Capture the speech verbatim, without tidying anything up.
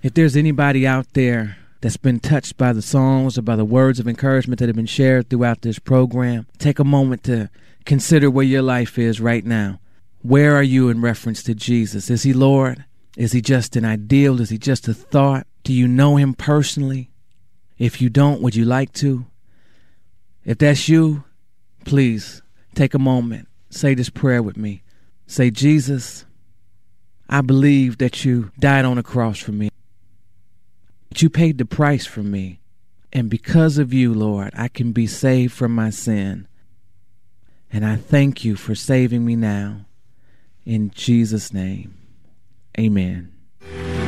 If there's anybody out there that's been touched by the songs or by the words of encouragement that have been shared throughout this program, take a moment to consider where your life is right now. Where are you in reference to Jesus? Is he Lord? Is he just an ideal? Is he just a thought? Do you know him personally? If you don't, would you like to? If that's you, please take a moment. Say this prayer with me. Say, Jesus, I believe that you died on the cross for me. That you paid the price for me. And because of you, Lord, I can be saved from my sin. And I thank you for saving me now. In Jesus' name, amen.